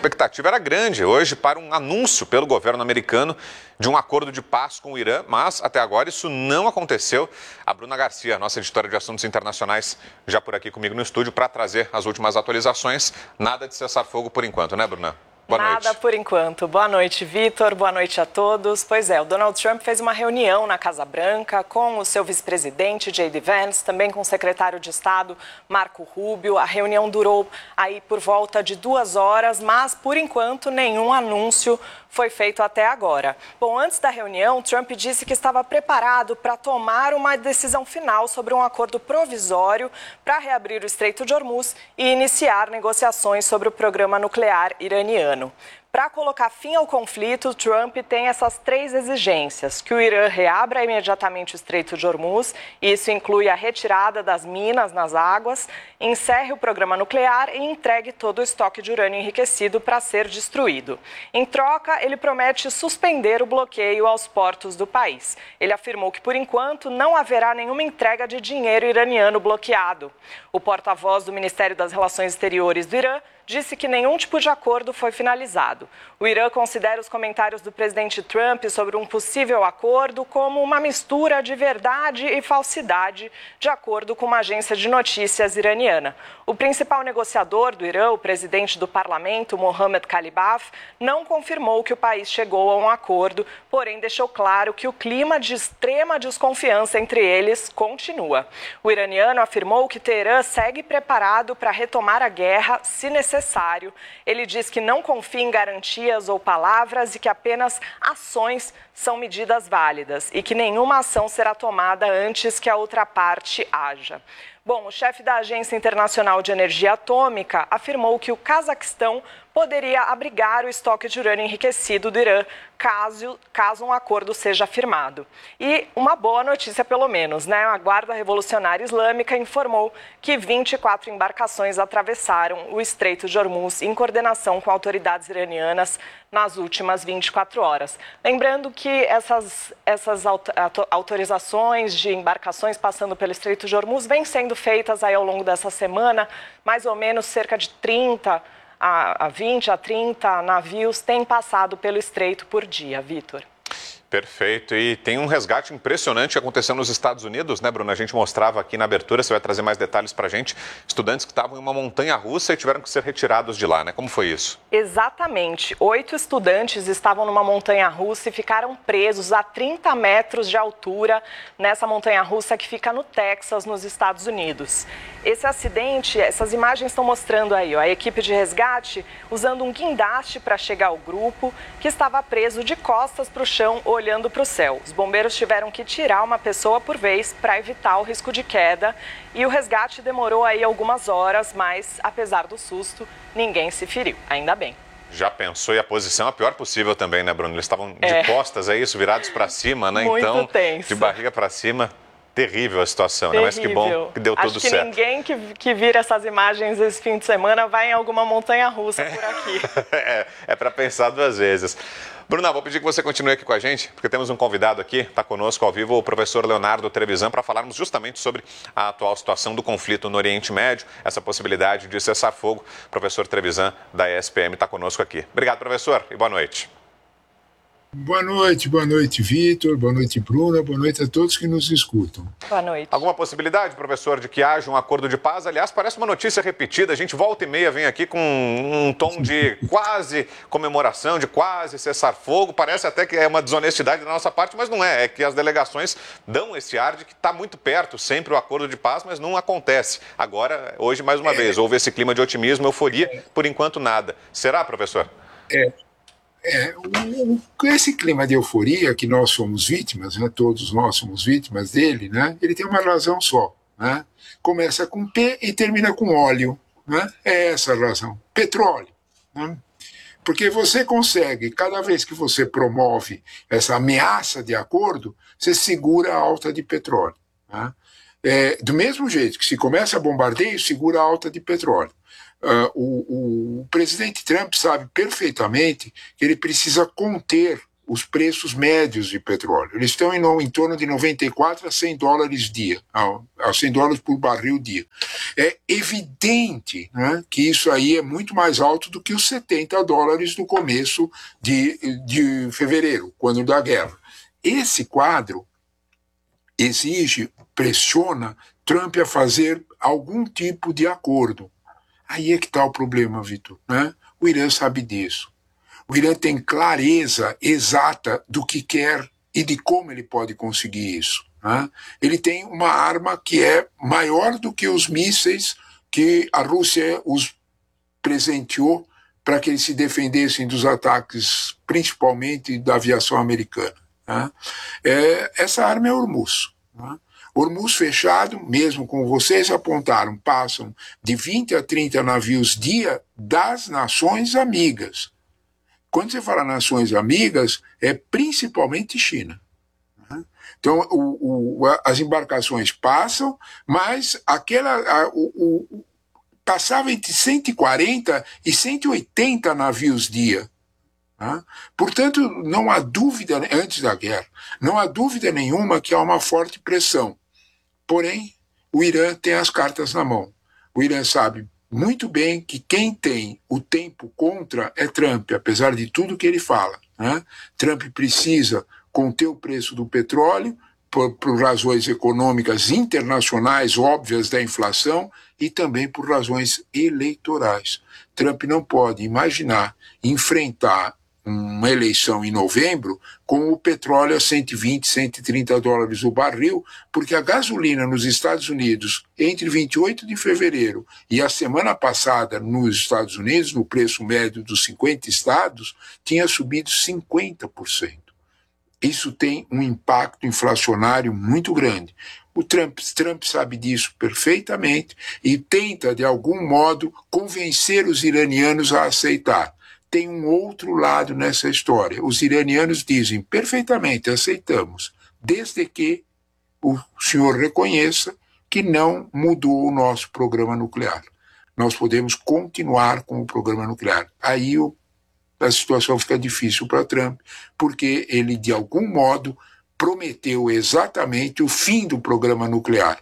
expectativa era grande hoje para um anúncio pelo governo americano de um acordo de paz com o Irã, mas até agora isso não aconteceu. A Bruna Garcia, nossa editora de assuntos internacionais, já por aqui comigo no estúdio para trazer as últimas atualizações. Nada de cessar-fogo por enquanto, né, Bruna? Boa noite. Nada por enquanto. Boa noite, Vitor. Boa noite a todos. Pois é, o Donald Trump fez uma reunião na Casa Branca com o seu vice-presidente, J.D. Vance, também com o secretário de Estado, Marco Rubio. A reunião durou aí por volta de 2 horas, mas, por enquanto, nenhum anúncio foi feito até agora. Bom, antes da reunião, Trump disse que estava preparado para tomar uma decisão final sobre um acordo provisório para reabrir o Estreito de Hormuz e iniciar negociações sobre o programa nuclear iraniano. Para colocar fim ao conflito, Trump tem essas 3 exigências: que o Irã reabra imediatamente o Estreito de Hormuz, e isso inclui a retirada das minas nas águas, encerre o programa nuclear e entregue todo o estoque de urânio enriquecido para ser destruído. Em troca, ele promete suspender o bloqueio aos portos do país. Ele afirmou que, por enquanto, não haverá nenhuma entrega de dinheiro iraniano bloqueado. O porta-voz do Ministério das Relações Exteriores do Irã disse que nenhum tipo de acordo foi finalizado. O Irã considera os comentários do presidente Trump sobre um possível acordo como uma mistura de verdade e falsidade, de acordo com uma agência de notícias iraniana. O principal negociador do Irã, o presidente do parlamento, Mohammad Khalibaf, não confirmou que o país chegou a um acordo, porém deixou claro que o clima de extrema desconfiança entre eles continua. O iraniano afirmou que Teherã segue preparado para retomar a guerra se necessário. Ele diz que não confia em garantias ou palavras e que apenas ações são medidas válidas e que nenhuma ação será tomada antes que a outra parte haja. Bom, o chefe da Agência Internacional de Energia Atômica afirmou que o Cazaquistão poderia abrigar o estoque de urânio enriquecido do Irã, caso um acordo seja firmado. E uma boa notícia, pelo menos, né? A Guarda Revolucionária Islâmica informou que 24 embarcações atravessaram o Estreito de Hormuz em coordenação com autoridades iranianas nas últimas 24 horas. Lembrando que essas autorizações de embarcações passando pelo Estreito de Hormuz vêm sendo feitas aí ao longo dessa semana, mais ou menos cerca de 20 a 30 navios têm passado pelo estreito por dia, Vitor. Perfeito. E tem um resgate impressionante acontecendo nos Estados Unidos, né, Bruna? A gente mostrava aqui na abertura, você vai trazer mais detalhes para a gente. Estudantes que estavam em uma montanha-russa e tiveram que ser retirados de lá, né? Como foi isso? Exatamente. 8 estudantes estavam numa montanha-russa e ficaram presos a 30 metros de altura nessa montanha-russa que fica no Texas, nos Estados Unidos. Esse acidente, essas imagens estão mostrando aí, ó, a equipe de resgate usando um guindaste para chegar ao grupo, que estava preso de costas para o chão, olhando para o céu. Os bombeiros tiveram que tirar uma pessoa por vez para evitar o risco de queda e o resgate demorou aí algumas horas, mas apesar do susto, ninguém se feriu, ainda bem. Já pensou, e a posição é a pior possível também, né, Bruno? Eles estavam de costas, é isso, virados para cima, né? Muito então, tenso. De barriga para cima. Terrível a situação, né? Mas que bom que deu tudo certo. Acho que ninguém que vira essas imagens esse fim de semana vai em alguma montanha-russa por aqui. É para pensar 2 vezes. Bruna, vou pedir que você continue aqui com a gente, porque temos um convidado aqui, está conosco ao vivo, o professor Leonardo Trevisan, para falarmos justamente sobre a atual situação do conflito no Oriente Médio, essa possibilidade de cessar fogo. O professor Trevisan, da ESPM, está conosco aqui. Obrigado, professor, e boa noite. Boa noite, Vitor, boa noite, Bruna, boa noite a todos que nos escutam. Boa noite. Alguma possibilidade, professor, de que haja um acordo de paz? Aliás, parece uma notícia repetida, a gente volta e meia vem aqui com um tom de quase comemoração, de quase cessar-fogo, parece até que é uma desonestidade da nossa parte, mas não é, é que as delegações dão esse ar de que está muito perto sempre o acordo de paz, mas não acontece. Agora, hoje, mais uma vez, houve esse clima de otimismo, euforia, por enquanto nada. Será, professor? Esse clima de euforia que nós somos vítimas, né, todos nós somos vítimas dele, né, ele tem uma razão só. Né, começa com P e termina com óleo. Né, é essa a razão. Petróleo. Né, porque você consegue, cada vez que você promove essa ameaça de acordo, você segura a alta de petróleo. Né, do mesmo jeito que se começa a bombardeio, segura a alta de petróleo. O presidente Trump sabe perfeitamente que ele precisa conter os preços médios de petróleo. Eles estão em torno de 94 a 100 dólares dia, a 100 dólares por barril dia. É evidente, né, que isso aí é muito mais alto do que os 70 dólares no começo de fevereiro, quando da guerra. Esse quadro exige, pressiona Trump a fazer algum tipo de acordo. Aí é que está o problema, Vitor, né? O Irã sabe disso. O Irã tem clareza exata do que quer e de como ele pode conseguir isso, né? Ele tem uma arma que é maior do que os mísseis que a Rússia os presenteou para que eles se defendessem dos ataques, principalmente da aviação americana, né? Essa arma é Hormuz, né? Hormuz fechado, mesmo como vocês apontaram, passam de 20 a 30 navios dia das nações amigas. Quando você fala nações amigas, é principalmente China, né? Então, as embarcações passam, mas passava entre 140 e 180 navios dia. Portanto, não há dúvida, antes da guerra, não há dúvida nenhuma que há uma forte pressão. Porém, o Irã tem as cartas na mão. O Irã sabe muito bem que quem tem o tempo contra é Trump, apesar de tudo que ele fala, né? Trump precisa conter o preço do petróleo por razões econômicas internacionais óbvias da inflação e também por razões eleitorais. Trump não pode imaginar enfrentar uma eleição em novembro com o petróleo a 120, 130 dólares o barril, porque a gasolina nos Estados Unidos, entre 28 de fevereiro e a semana passada nos Estados Unidos, no preço médio dos 50 estados, tinha subido 50%. Isso tem um impacto inflacionário muito grande. O Trump sabe disso perfeitamente e tenta, de algum modo, convencer os iranianos a aceitar. Tem um outro lado nessa história. Os iranianos dizem perfeitamente, aceitamos, desde que o senhor reconheça que não mudou o nosso programa nuclear. Nós podemos continuar com o programa nuclear. Aí a situação fica difícil para Trump, porque ele, de algum modo, prometeu exatamente o fim do programa nuclear.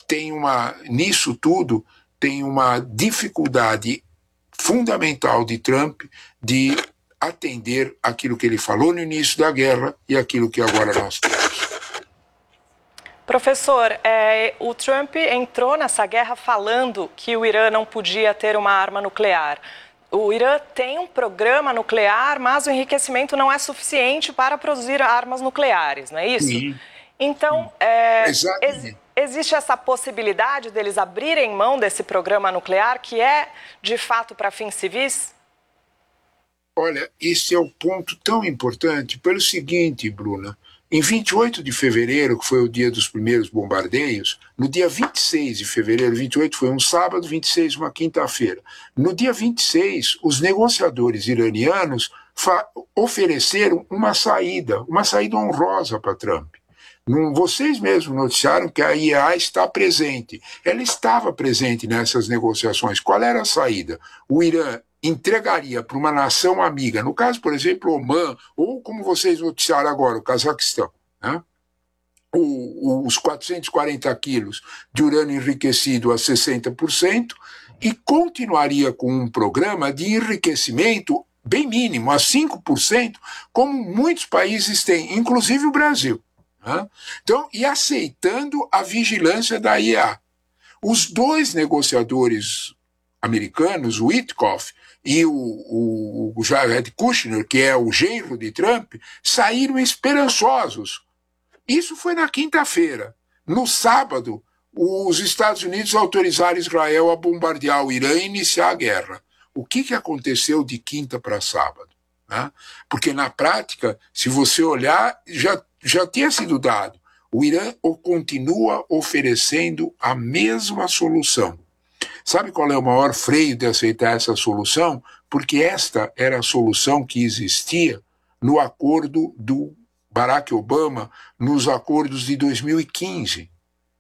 Nisso tudo, tem uma dificuldade fundamental de Trump de atender aquilo que ele falou no início da guerra e aquilo que agora nós temos. Professor, o Trump entrou nessa guerra falando que o Irã não podia ter uma arma nuclear. O Irã tem um programa nuclear, mas o enriquecimento não é suficiente para produzir armas nucleares, não é isso? Sim. Então, existe essa possibilidade deles abrirem mão desse programa nuclear, que é, de fato, para fins civis? Olha, esse é o ponto tão importante pelo seguinte, Bruna. Em 28 de fevereiro, que foi o dia dos primeiros bombardeios, no dia 26 de fevereiro, 28 foi um sábado, 26 uma quinta-feira. No dia 26, os negociadores iranianos ofereceram uma saída honrosa para Trump. Vocês mesmos noticiaram que a IEA está presente. Ela estava presente nessas negociações. Qual era a saída? O Irã entregaria para uma nação amiga, no caso, por exemplo, Omã, ou como vocês noticiaram agora, o Cazaquistão, né? Os 440 quilos de urânio enriquecido a 60% e continuaria com um programa de enriquecimento bem mínimo, a 5%, como muitos países têm, inclusive o Brasil, né? Então, e aceitando a vigilância da IEA. Os dois negociadores americanos, o Witkoff e o Jared Kushner, que é o genro de Trump, saíram esperançosos. Isso foi na quinta-feira. No sábado, os Estados Unidos autorizaram Israel a bombardear o Irã e iniciar a guerra. O que aconteceu de quinta para sábado, né? Porque, na prática, se você olhar, já tinha sido dado. O Irã continua oferecendo a mesma solução. Sabe qual é o maior freio de aceitar essa solução? Porque esta era a solução que existia no acordo do Barack Obama, nos acordos de 2015.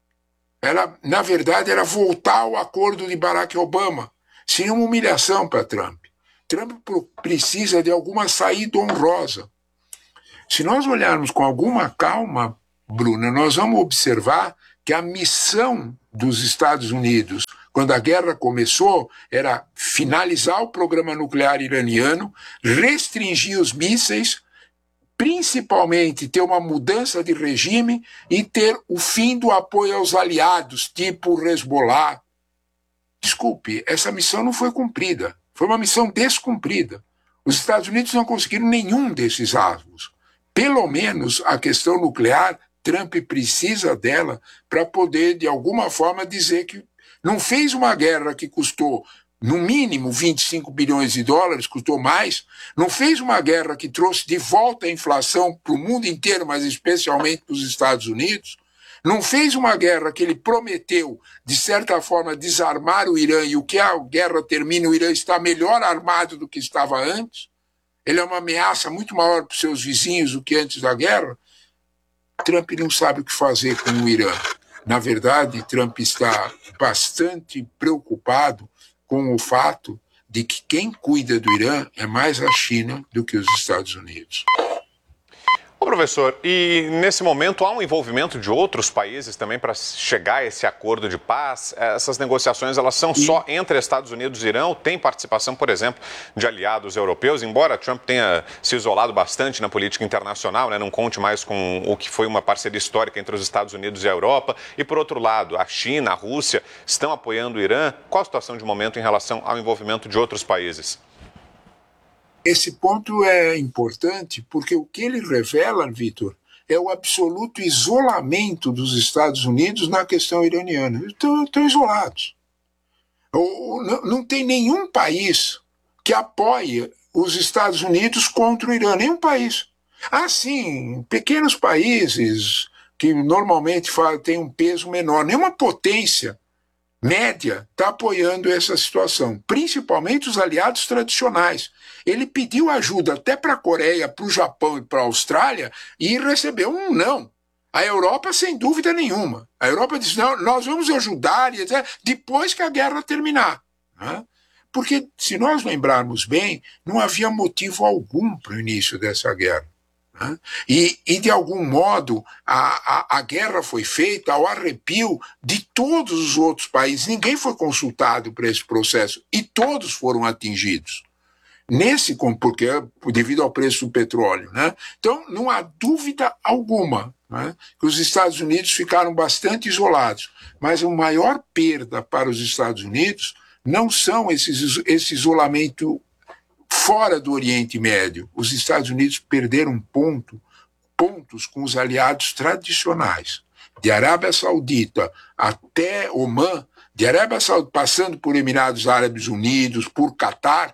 Na verdade, era voltar ao acordo de Barack Obama. Seria uma humilhação para Trump. Trump precisa de alguma saída honrosa. Se nós olharmos com alguma calma, Bruna, nós vamos observar que a missão dos Estados Unidos, quando a guerra começou, era finalizar o programa nuclear iraniano, restringir os mísseis, principalmente ter uma mudança de regime e ter o fim do apoio aos aliados, tipo o Hezbollah. Desculpe, essa missão não foi cumprida. Foi uma missão descumprida. Os Estados Unidos não conseguiram nenhum desses alvos. Pelo menos a questão nuclear, Trump precisa dela para poder, de alguma forma, dizer que não fez uma guerra que custou, no mínimo, 25 bilhões de dólares, custou mais, não fez uma guerra que trouxe de volta a inflação para o mundo inteiro, mas especialmente para os Estados Unidos, não fez uma guerra que ele prometeu, de certa forma, desarmar o Irã, e o que a guerra termina, o Irã está melhor armado do que estava antes, ele é uma ameaça muito maior para os seus vizinhos do que antes da guerra. Trump não sabe o que fazer com o Irã. Na verdade, Trump está bastante preocupado com o fato de que quem cuida do Irã é mais a China do que os Estados Unidos. Ô, professor, e nesse momento há um envolvimento de outros países também para chegar a esse acordo de paz? Essas negociações, elas são só entre Estados Unidos e Irã ou tem participação, por exemplo, de aliados europeus? Embora Trump tenha se isolado bastante na política internacional, né, não conte mais com o que foi uma parceria histórica entre os Estados Unidos e a Europa. E, por outro lado, a China, a Rússia estão apoiando o Irã. Qual a situação de momento em relação ao envolvimento de outros países? Esse ponto é importante porque o que ele revela, Vitor, é o absoluto isolamento dos Estados Unidos na questão iraniana. Estão isolados. Não tem nenhum país que apoie os Estados Unidos contra o Irã, nenhum país. Ah, sim, pequenos países que normalmente têm um peso menor, nenhuma potência média está apoiando essa situação, principalmente os aliados tradicionais. Ele pediu ajuda até para a Coreia, para o Japão e para a Austrália e recebeu um não. A Europa, sem dúvida nenhuma. A Europa disse, não, nós vamos ajudar depois que a guerra terminar. Né? Porque, se nós lembrarmos bem, não havia motivo algum para o início dessa guerra. E, de algum modo, a guerra foi feita ao arrepio de todos os outros países. Ninguém foi consultado para esse processo e todos foram atingidos. Porque devido ao preço do petróleo. Né? Então, não há dúvida alguma, né, que os Estados Unidos ficaram bastante isolados. Mas a maior perda para os Estados Unidos não são esse isolamento fora do Oriente Médio. Os Estados Unidos perderam pontos com os aliados tradicionais. De Arábia Saudita até Omã, de Arábia Saudita passando por Emirados Árabes Unidos, por Catar,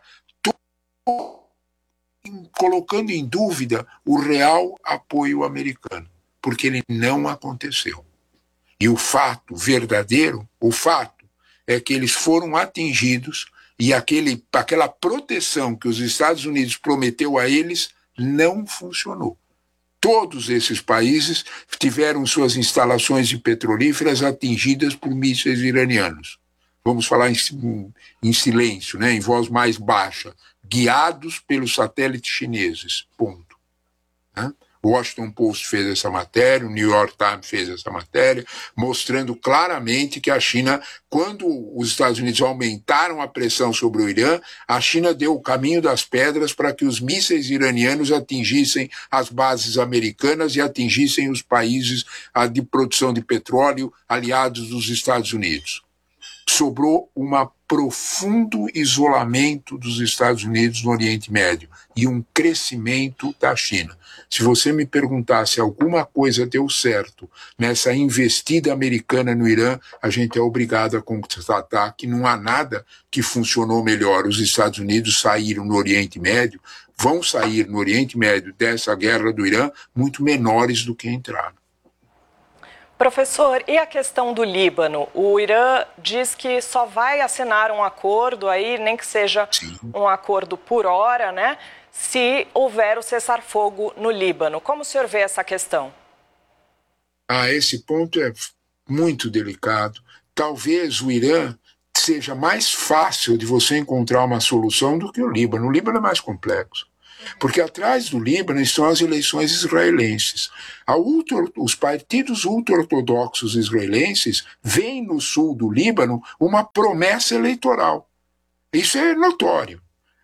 colocando em dúvida o real apoio americano, porque ele não aconteceu. E o fato verdadeiro, o fato é que eles foram atingidos e aquela proteção que os Estados Unidos prometeu a eles não funcionou. Todos esses países tiveram suas instalações de petrolíferas atingidas por mísseis iranianos. Vamos falar em silêncio, né, em voz mais baixa, guiados pelos satélites chineses, ponto. Né? O Washington Post fez essa matéria, o New York Times fez essa matéria, mostrando claramente que a China, quando os Estados Unidos aumentaram a pressão sobre o Irã, a China deu o caminho das pedras para que os mísseis iranianos atingissem as bases americanas e atingissem os países de produção de petróleo aliados dos Estados Unidos. Sobrou um profundo isolamento dos Estados Unidos no Oriente Médio e um crescimento da China. Se você me perguntar se alguma coisa deu certo nessa investida americana no Irã, a gente é obrigado a constatar que não há nada que funcionou melhor. Os Estados Unidos saíram no Oriente Médio, vão sair no Oriente Médio dessa guerra do Irã muito menores do que entraram. Professor, e a questão do Líbano? O Irã diz que só vai assinar um acordo aí, nem que seja um acordo por hora, né? Se houver o cessar-fogo no Líbano. Como o senhor vê essa questão? Esse ponto é muito delicado. Talvez o Irã seja mais fácil de você encontrar uma solução do que o Líbano. O Líbano é mais complexo. Porque atrás do Líbano estão as eleições israelenses. Os partidos ultra-ortodoxos israelenses veem no sul do Líbano uma promessa eleitoral. Isso é notório.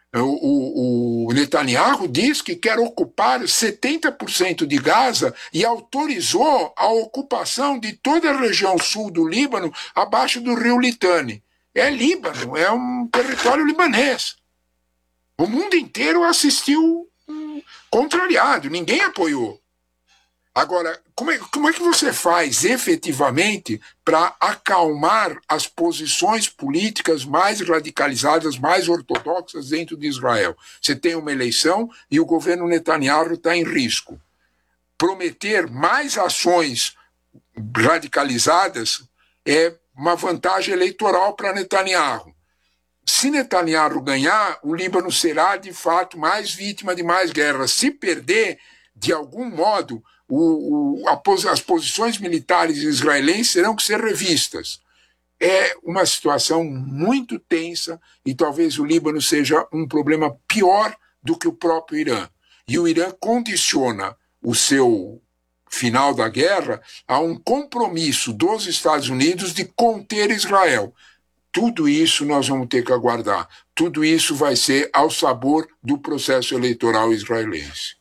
O Netanyahu diz que quer ocupar 70% de Gaza e autorizou a ocupação de toda a região sul do Líbano abaixo do rio Litani. É Líbano, é um território libanês. O mundo inteiro assistiu contrariado, ninguém apoiou. Agora, como é que você faz efetivamente para acalmar as posições políticas mais radicalizadas, mais ortodoxas dentro de Israel? Você tem uma eleição e o governo Netanyahu está em risco. Prometer mais ações radicalizadas é uma vantagem eleitoral para Netanyahu. Se Netanyahu ganhar, o Líbano será, de fato, mais vítima de mais guerras. Se perder, de algum modo, as posições militares israelenses terão que ser revistas. É uma situação muito tensa e talvez o Líbano seja um problema pior do que o próprio Irã. E o Irã condiciona o seu final da guerra a um compromisso dos Estados Unidos de conter Israel. Tudo isso nós vamos ter que aguardar. Tudo isso vai ser ao sabor do processo eleitoral israelense.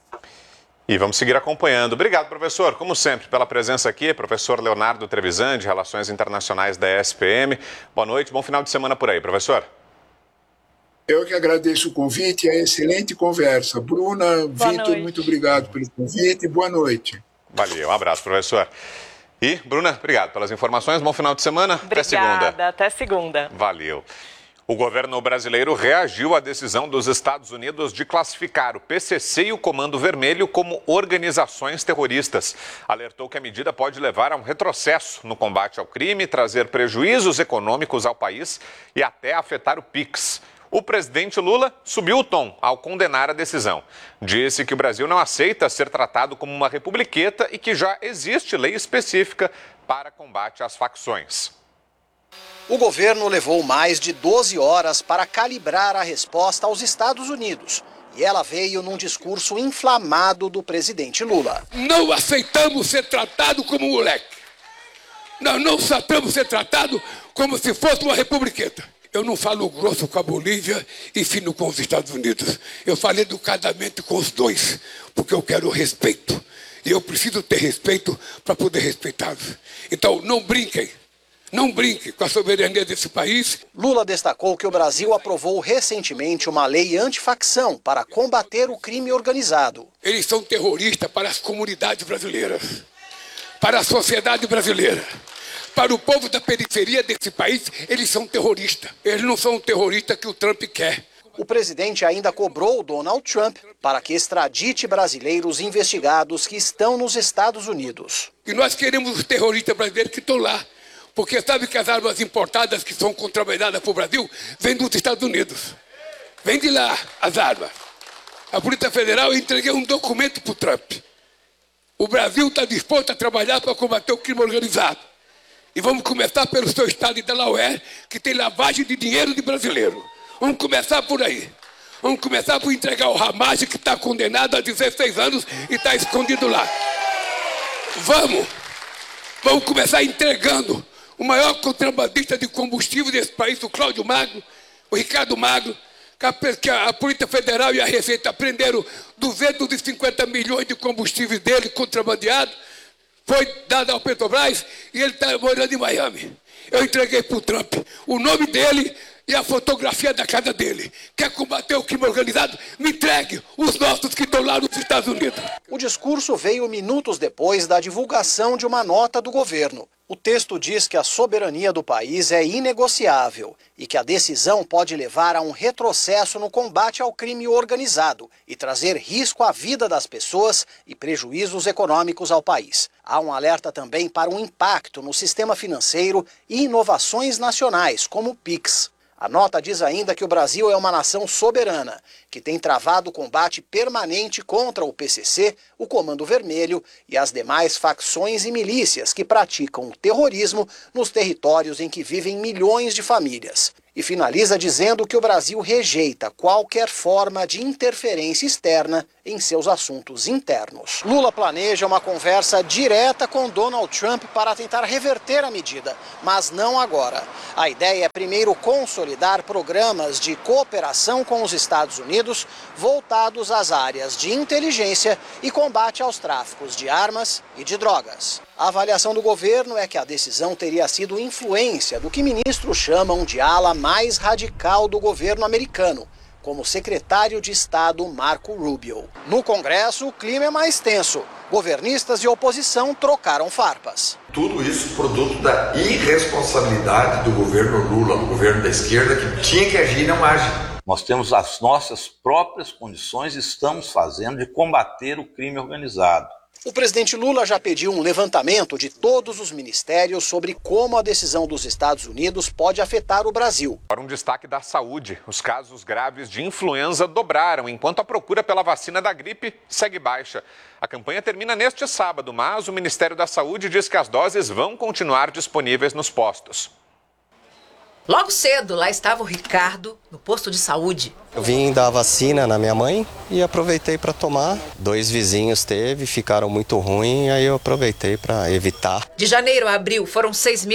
E vamos seguir acompanhando. Obrigado, professor, como sempre, pela presença aqui. Professor Leonardo Trevisan, de Relações Internacionais da ESPM. Boa noite, bom final de semana por aí, professor. Eu que agradeço o convite e a excelente conversa. Bruna, Vitor, muito obrigado pelo convite e boa noite. Valeu, um abraço, professor. E, Bruna, obrigado pelas informações. Bom final de semana. Obrigada, até segunda. Até segunda. Valeu. O governo brasileiro reagiu à decisão dos Estados Unidos de classificar o PCC e o Comando Vermelho como organizações terroristas. Alertou que a medida pode levar a um retrocesso no combate ao crime, trazer prejuízos econômicos ao país e até afetar o PIX. O presidente Lula subiu o tom ao condenar a decisão. Disse que o Brasil não aceita ser tratado como uma republiqueta e que já existe lei específica para combate às facções. O governo levou mais de 12 horas para calibrar a resposta aos Estados Unidos. E ela veio num discurso inflamado do presidente Lula. Não aceitamos ser tratado como moleque. Nós não aceitamos ser tratado como se fosse uma republiqueta. Eu não falo grosso com a Bolívia e fino com os Estados Unidos. Eu falo educadamente com os dois, porque eu quero respeito. E eu preciso ter respeito para poder respeitá-los. Então, não brinquem. Não brinque com a soberania desse país. Lula destacou que o Brasil aprovou recentemente uma lei antifacção para combater o crime organizado. Eles são terroristas para as comunidades brasileiras, para a sociedade brasileira. Para o povo da periferia desse país, eles são terroristas. Eles não são o terrorista que o Trump quer. O presidente ainda cobrou Donald Trump para que extradite brasileiros investigados que estão nos Estados Unidos. E nós queremos os terroristas brasileiros que estão lá. Porque sabe que as armas importadas que são contrabandeadas para o Brasil vêm dos Estados Unidos. Vem de lá as armas. A Polícia Federal, eu entreguei um documento para o Trump. O Brasil está disposto a trabalhar para combater o crime organizado. E vamos começar pelo seu estado de Delaware, que tem lavagem de dinheiro de brasileiro. Vamos começar por aí. Vamos começar por entregar o Ramage, que está condenado a 16 anos e está escondido lá. Vamos começar entregando o maior contrabandista de combustível desse país, o Cláudio Magno, o Ricardo Magno, que a Polícia Federal e a Receita prenderam 250 milhões de combustível dele contrabandeado, foi dado ao Petrobras e ele está morando em Miami. Eu entreguei para o Trump o nome dele e a fotografia da casa dele. Quer combater o crime organizado? Me entregue os nossos que estão lá nos Estados Unidos. O discurso veio minutos depois da divulgação de uma nota do governo. O texto diz que a soberania do país é inegociável e que a decisão pode levar a um retrocesso no combate ao crime organizado e trazer risco à vida das pessoas e prejuízos econômicos ao país. Há um alerta também para um impacto no sistema financeiro e inovações nacionais, como o PIX. A nota diz ainda que o Brasil é uma nação soberana, que tem travado combate permanente contra o PCC, o Comando Vermelho e as demais facções e milícias que praticam o terrorismo nos territórios em que vivem milhões de famílias. e finaliza dizendo que o Brasil rejeita qualquer forma de interferência externa em seus assuntos internos. Lula planeja uma conversa direta com Donald Trump para tentar reverter a medida, mas não agora. A ideia é primeiro consolidar programas de cooperação com os Estados Unidos voltados às áreas de inteligência e combate aos tráficos de armas e de drogas. A avaliação do governo é que a decisão teria sido influência do que ministros chamam de ala mais radical do governo americano, como o secretário de Estado Marco Rubio. No Congresso, o clima é mais tenso. Governistas e oposição trocaram farpas. Tudo isso produto da irresponsabilidade do governo Lula, do governo da esquerda, que tinha que agir e não age. Nós temos as nossas próprias condições e estamos fazendo de combater o crime organizado. O presidente Lula já pediu um levantamento de todos os ministérios sobre como a decisão dos Estados Unidos pode afetar o Brasil. Para um destaque da saúde, os casos graves de influenza dobraram, enquanto a procura pela vacina da gripe segue baixa. A campanha termina neste sábado, mas o Ministério da Saúde diz que as doses vão continuar disponíveis nos postos. Logo cedo, lá estava o Ricardo, no posto de saúde. Eu vim dar vacina na minha mãe e aproveitei para tomar. 2 vizinhos ficaram muito ruins, aí eu aproveitei para evitar. De janeiro a abril, foram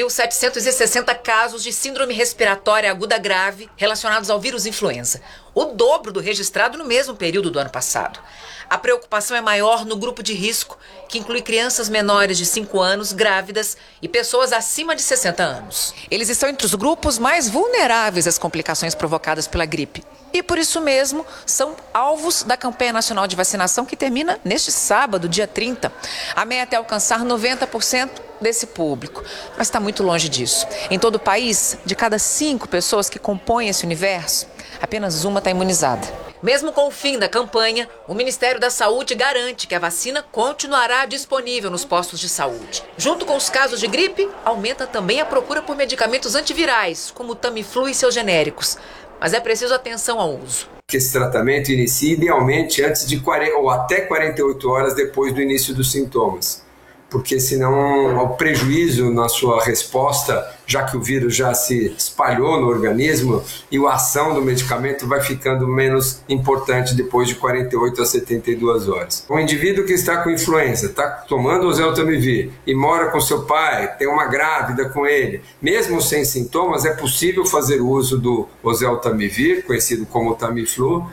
6.760 casos de síndrome respiratória aguda grave relacionados ao vírus influenza. O dobro do registrado no mesmo período do ano passado. A preocupação é maior no grupo de risco, que inclui crianças menores de 5 anos, grávidas e pessoas acima de 60 anos. Eles estão entre os grupos mais vulneráveis às complicações provocadas pela gripe. E por isso mesmo, são alvos da campanha nacional de vacinação que termina neste sábado, dia 30. A meta é alcançar 90% desse público, mas está muito longe disso. Em todo o país, de cada 5 pessoas que compõem esse universo, apenas uma está imunizada. Mesmo com o fim da campanha, o Ministério da Saúde garante que a vacina continuará disponível nos postos de saúde. Junto com os casos de gripe, aumenta também a procura por medicamentos antivirais, como o Tamiflu e seus genéricos. Mas é preciso atenção ao uso. Que esse tratamento inicie idealmente antes de 40 ou até 48 horas depois do início dos sintomas. Porque senão o prejuízo na sua resposta, já que o vírus já se espalhou no organismo e a ação do medicamento vai ficando menos importante depois de 48 a 72 horas. Um indivíduo que está com influenza, está tomando oseltamivir e mora com seu pai, tem uma grávida com ele, mesmo sem sintomas, é possível fazer o uso do oseltamivir, conhecido como Tamiflu,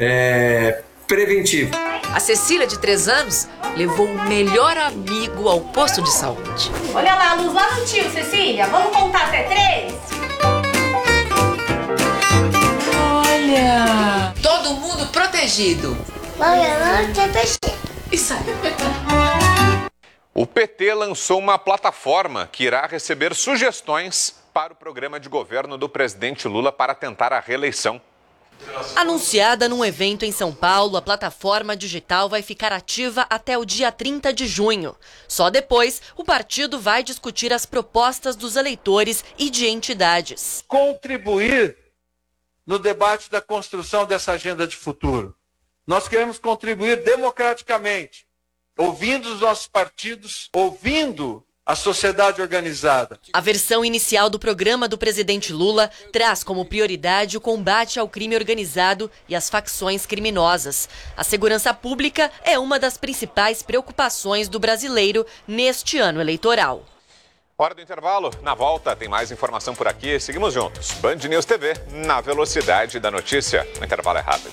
preventivo. A Cecília, de 3 anos, levou o melhor amigo ao posto de saúde. Olha lá a luz lá no tio, Cecília. Vamos contar até 3? Olha! Todo mundo protegido. Isso aí. O PT lançou uma plataforma que irá receber sugestões para o programa de governo do presidente Lula para tentar a reeleição. Anunciada num evento em São Paulo, a plataforma digital vai ficar ativa até o dia 30 de junho. Só depois, o partido vai discutir as propostas dos eleitores e de entidades. Contribuir no debate da construção dessa agenda de futuro. Nós queremos contribuir democraticamente, ouvindo os nossos partidos, ouvindo a sociedade organizada. A versão inicial do programa do presidente Lula traz como prioridade o combate ao crime organizado e às facções criminosas. A segurança pública é uma das principais preocupações do brasileiro neste ano eleitoral. Hora do intervalo. Na volta tem mais informação por aqui. Seguimos juntos. Band News TV, na velocidade da notícia. O intervalo é rápido.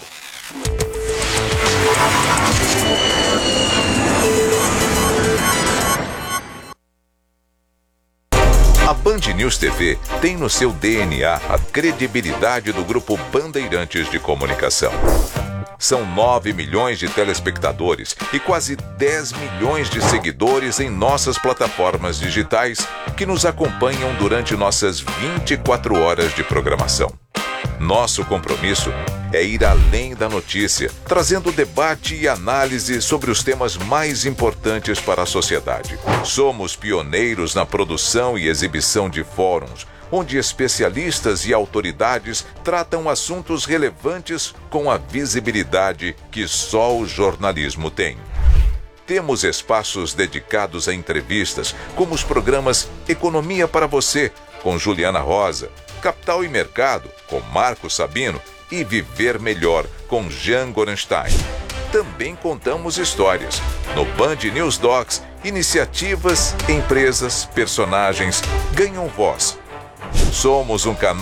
A Band News TV tem no seu DNA a credibilidade do Grupo Bandeirantes de Comunicação. São 9 milhões de telespectadores e quase 10 milhões de seguidores em nossas plataformas digitais que nos acompanham durante nossas 24 horas de programação. Nosso compromisso é ir além da notícia, trazendo debate e análise sobre os temas mais importantes para a sociedade. Somos pioneiros na produção e exibição de fóruns, onde especialistas e autoridades tratam assuntos relevantes com a visibilidade que só o jornalismo tem. Temos espaços dedicados a entrevistas, como os programas Economia para Você, com Juliana Rosa, Capital e Mercado, com Marco Sabino, e Viver Melhor, com Jean Gorenstein. Também contamos histórias. No Band News Docs, iniciativas, empresas, personagens ganham voz. Somos um canal